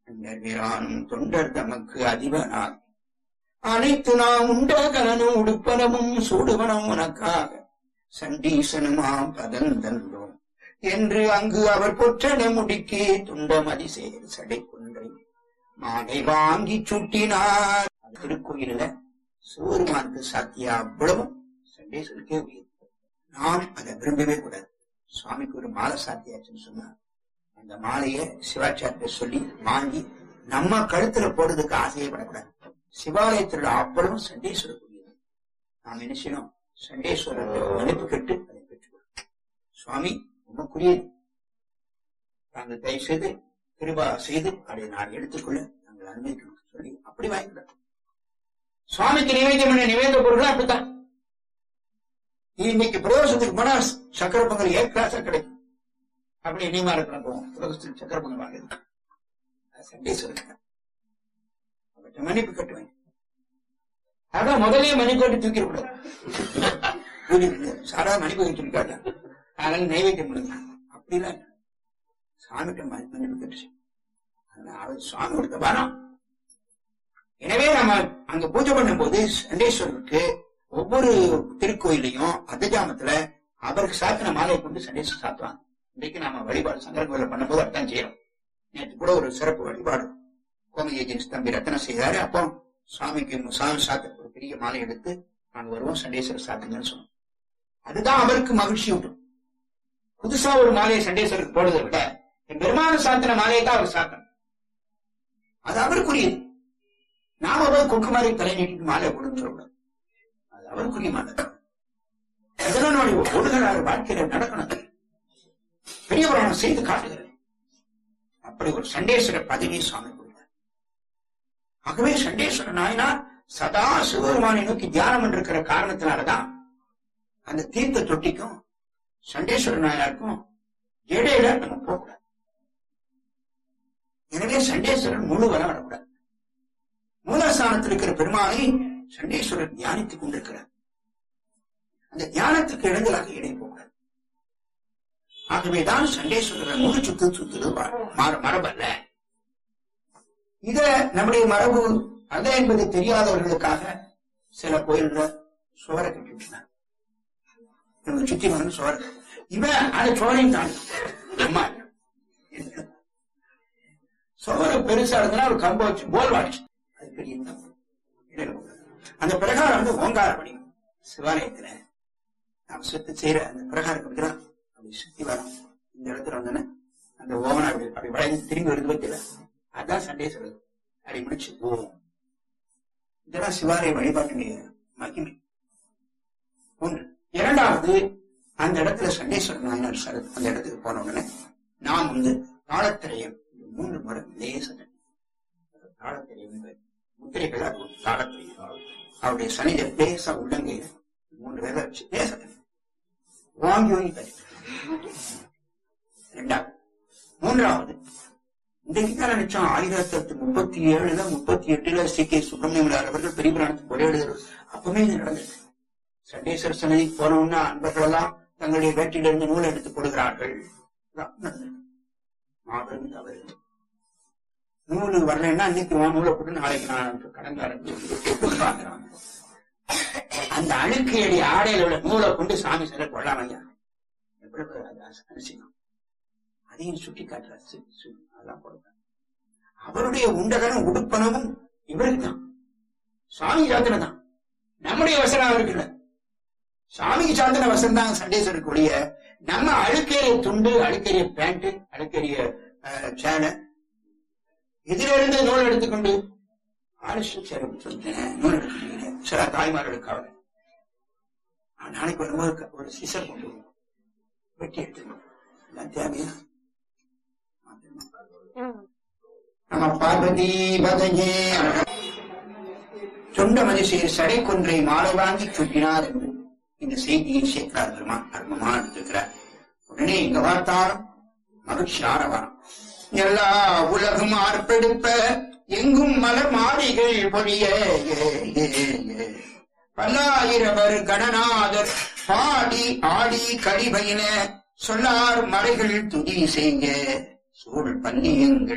அண்டர்பிரானும் தொண்டர் தமக்கு அதிபனார் அனைத்து நாம் உண்ட கலனும் உடுப்பனமும் சூடுவனம் உனக்காக சண்டீசனுமாம் பதந்தந்தோம் என்று அங்கு அவர் பொற்றன முடிக்கே துண்டமதி சேர் சடை கொன்றை மாலை வாங்கி சுட்டினார். திருக்கோயில சிவபெருமானுக்கு சாத்தியா அவ்வளவும் சண்டேஸ்வருக்கே உயர்வு. நாம் அதை விரும்பவே கூடாது. சுவாமிக்கு ஒரு மாலை சாத்தியாச்சுன்னு சொன்னா அந்த மாலைய சிவாச்சாரிய சொல்லி வாங்கி நம்ம கழுத்துல போடுறதுக்கு ஆசையே படக்கூடாது. சிவாலயத்திலுள்ள அவ்வளவும் சண்டேஸ்வரருக்குரியது. நாம் என்ன செய்யணும்? சண்டேஸ்வரர் மன்னிப்பு கேட்டு அதை பெற்றுக்கொள்ளும். சுவாமி உமக்குரியது, நாங்கள் தயவு செய்து கிருபா செய்து அதை நான் எடுத்துக்கொள்ள நாங்கள் அனுமதிக்கணும் சொல்லி அப்படி வாங்கிக்கிறோம். சுவாமிக்கு நிவேதம் பண்ண நிவேத பொருள் அப்படித்தான். இன்னைக்கு பிரதோஷத்துக்கு போனா சக்கர பொங்கல் ஏற்கா கிடைக்கும். அப்படி இனிமா இருக்கணும் போவோம். பிரதோஷத்துக்கு சக்கர பொங்கல் வாங்குறது சண்டேஸ்வரர் அவர்கிட்ட மன்னிப்பு கட்டுவாங்க. அதான் முதலே மன்னிப்பு கட்டு தூக்கிடக்கூடாது. சாரா மன்னிப்பு கட்டிருக்காங்க, அதனால நைவேத்தியம் பண்ணுங்க அப்படிலாம் சாமிகிட்ட மன்னிப்பு கட்டுச்சு. அவர் சுவாமி கொடுத்த வரம். எனவே நம்ம அங்க பூஜை பண்ணும் போது சண்டேஸ்வரருக்கு ஒவ்வொரு திருக்கோயிலையும் அர்த்தஜாமத்துல அவருக்கு சாத்தின மாலையை கொண்டு சண்டேஸ்வரர் சாத்துவாங்க. இன்றைக்கு நாம வழிபாடு சங்கர கோயில பண்ணும்போது அர்த்தம் செய்யறோம். நேற்று கூட ஒரு சிறப்பு வழிபாடு கோமதியஜின் தம்பி ரத்தனம் செய்தாரு. அப்போ சுவாமிக்கு சாமி சாத்த ஒரு பெரிய மாலை எடுத்து நாங்க வருவோம், சண்டேஸ்வரர் சாத்துங்கன்னு சொன்னோம். அதுதான் அவருக்கு மகிழ்ச்சி விட்டும். புதுசா ஒரு மாலையை சண்டேஸ்வரருக்கு போடுறதை விட பெருமான சாத்தின மாலையை தான் அவர் சாத்தணும். அது அவருக்குரியது. நாம போய் கொக்கு மாதிரி தலை நீட்டிட்டு மாலை போடுன்னு சொல்லக்கூடாது. அது அவருக்குரிய மாலை. அதெல்லாம் ஒழுகிறார் வாழ்க்கையில நடக்கணும். பெரிய புராணம் செய்து காட்டுகிறது. அப்படி ஒரு சண்டேஸ்வர பதவி சுவாமி கொடுத்தார். ஆகவே சண்டேஸ்வர நாயனார் சதா சிவபெருமானை நோக்கி தியானம் பண்ணிருக்கிற காரணத்தினாலதான் அந்த தீர்த்த தொட்டிக்கும் சண்டேஸ்வர நாயனாருக்கும் இடையில நம்ம போகக்கூடாது. எனவே சண்டேஸ்வரன் முழு வர வரக்கூடாது. மூலஸ்தானத்தில் இருக்கிற பெருமானை சண்டேஸ்வரர் தியானித்துக் கொண்டிருக்கிறார். அந்த தியானத்துக்கு இடங்களாக இடை போகக்கூடாது. ஆகவேதான் சண்டேஸ்வரர் முழு சுத்துறது மரபல்ல. இத நம்முடைய மரபு அல்ல என்பது தெரியாதவர்களுக்காக சில கோயில்கள் சுவரை கட்டிவிட்டனர். சுத்தி வந்து சுவர் இவன் அதை சோழையும் தாண்டி அம்மா சுவரை பெருசா இருந்தா ஒரு கம்ப வச்சு போல் வாடிச்சு. அது பெரிய அந்த பிரகாரம் வந்து ஓங்கார வடிவம். சிவாலயத்துல நாம் சுத்தி செய்யற அந்த பிரகாரம் அப்படி சுத்தி வரும். இந்த இடத்துல வந்தோன்னா அந்த ஓவனா அப்படி வளைந்து திரும்பி வருது பத்தில அதான் சண்டேஸ்வரர் அப்படி முடிச்சு போவோம். இதெல்லாம் சிவாலய வழிபாட்டுடைய மகிமை. ஒன்று. இரண்டாவது, அந்த இடத்துல சண்டேஸ்வரர் நாயனார் சரத் அந்த இடத்துக்கு போன உடனே நாம் வந்து தாளத்திரையம் 3 முறை லேச தாளத்திரையம் முத்திரைகளா தாளத்திரையம் அவருடைய சனித லேசா உள்ளங்கையில 3 வேலை வச்சு லேச வாங்கி வாங்கி தரி. இரண்டாவது. மூன்றாவது, இன்றைக்குதான் நினைச்சோம் 1837 38 சி.கே. சுப்பிரமணியன் அவர்கள் பெரிய புராணத்துக்கு ஒரே எழுதுறது. அப்பவே இது நடந்திருக்கு. சண்டேஸ்வரர் சன்னதிக்கு போனோம்னா அன்பர்கள் எல்லாம் தங்களுடைய வேட்டிலிருந்து நூலை எடுத்து போடுகிறார்கள். நூலு வரலன்னா இன்னைக்கு நூலை போட்டு நாளைக்கு நான் கடன்காரன் அந்த அழுக்கையடி ஆடையில உள்ள நூலை கொண்டு சாமி சிலை கொள்ளாமையா அதையும் சுட்டி காட்டுறாரு. அதெல்லாம் கொடுத்தாங்க. அவருடைய உண்டகனும் உடுப்பனவும் இவருக்கு தான், சுவாமி சாத்தின தான். நம்முடைய வசனம் அவருக்கு இல்லை. சாமிக்கு சாத்தின வசனம் தான் சண்டேஸ்வரருக்கு ஒழிய நம்ம அழுக்கேறிய துண்டு, அழுக்கேறிய பேண்ட், அழுக்கேறிய சேலை இதிலிருந்து நூல் எடுத்துக்கொண்டு சொல்லிட்டேன். நூல் எடுத்துக்கீங்க சில தாய்மார்களுக்காக நாளைக்கு வரும்போது ஒரு சிசர் கொண்டு வெட்டி எடுத்துக்கணும் தேவையா. நம்ம பார்வதி பதஞ்சே சொந்த மதிசீர் சடை கொன்றை மாலை வாங்கி சுட்டினார் என்று இந்த செய்தியை சேர்க்கிறார் பெருமான். அருமமா எடுத்திருக்கிறார். உடனே இங்க பார்த்தாலும் மகிழ்ச்சி ஆரவாரம். எல்லா உலகம் ஆர்ப்பெடுப்ப எங்கும் மலர் மாளிகள் பொழிய பல்லாயிரவர் கணநாதர் பாடி ஆடி கடிபயின சொல்லார் மலைகள் துதி செய்ய சூழ் பன்னியங்கள்